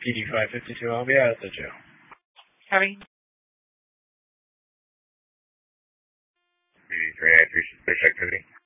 PD 552, I'll be out at the jail. Copy. PD 393, suspicious activity.